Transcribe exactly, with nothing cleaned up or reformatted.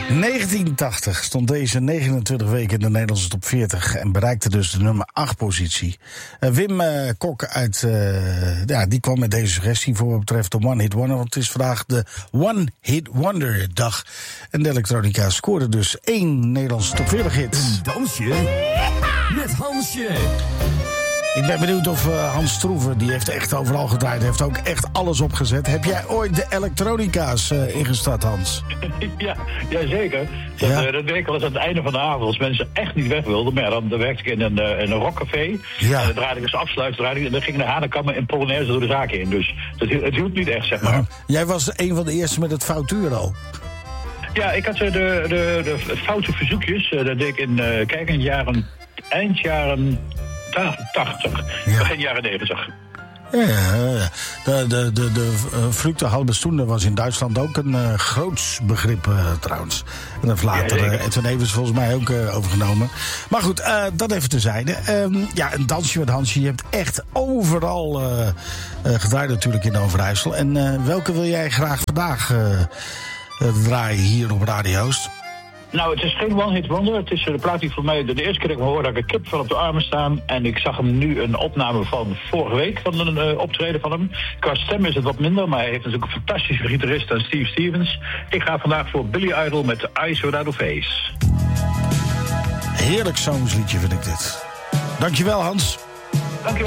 negentien tachtig stond deze negenentwintig weken in de Nederlandse top veertig en bereikte dus de nummer acht positie. Uh, Wim uh, Kok uit, uh, ja, die kwam met deze suggestie voor wat betreft de One Hit Wonder. Want het is vandaag de One Hit Wonder dag. En de elektronica scoorde dus één Nederlandse top veertig hit. Een dansje met Hansje. Ik ben benieuwd of uh, Hans Stroeven, die heeft echt overal gedraaid, heeft ook echt alles opgezet. Heb jij ooit de elektronica's uh, ingestart, Hans? Ja, ja zeker. Dat, Ja. uh, dat deed ik wel eens aan het einde van de avond, als mensen echt niet weg wilden. Maar ja, dan, dan werkte ik in een, uh, in een rockcafé. Ja. En dan draaide ik als afsluit, draaide ik, en dan ging de Hanekammer in Polonaise door de zaak in. Dus het, het hielp niet echt, zeg maar. Ja. Jij was een van de eerste met het foutuur al. Ja, ik had uh, de, de, de foute verzoekjes. Uh, dat deed ik in, uh, kijk, in jaren, eind jaren tachtig, Ja. begin jaren negentig. Ja, ja, ja. De, de, de, de uh, Vlugte halbe Stunde was in Duitsland ook een uh, groots begrip uh, trouwens. En dat heeft later Ja, uh, Edwin Evers volgens mij ook uh, overgenomen. Maar goed, uh, dat even terzijde. Um, ja, een dansje met Hansje. Je hebt echt overal uh, uh, gedraaid natuurlijk in Overijssel. En uh, welke wil jij graag vandaag uh, uh, draaien hier op Radio Oost? Nou, het is geen one-hit wonder. Het is de plaat die voor mij de, de eerste keer dat ik me hoorde, dat ik een kipvel op de armen staan. En ik zag hem nu een opname van vorige week, van een uh, optreden van hem. Qua stem is het wat minder, maar hij heeft natuurlijk een fantastische gitarist aan Steve Stevens. Ik ga vandaag voor Billy Idol met The Eyes Without a Face. Heerlijk zomersliedje vind ik dit. Dankjewel, Hans. Dankjewel.